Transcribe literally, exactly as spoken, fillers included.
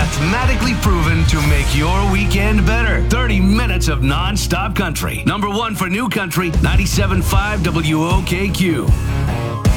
mathematically proven to make your weekend better. thirty minutes of non-stop country. Number one for new country, ninety-seven point five W O K Q.